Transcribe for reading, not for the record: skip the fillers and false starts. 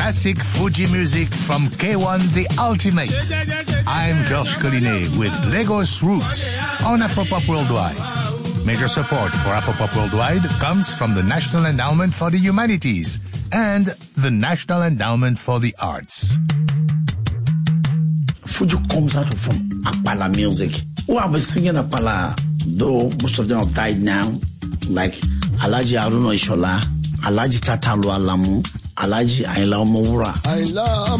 classic Fuji music from K1 The Ultimate. I'm Georges Collinet with Lagos Roots on Afropop Worldwide. Major support for Afropop Worldwide comes from the National Endowment for the Humanities and the National Endowment for the Arts. Fuji comes out from Akpala music. Who have been singing Akpala, though most of them have died now, like Alhaji Haruna Ishola, Alhaji Tatalu Alamu, Alhaji Ayinla Omowura.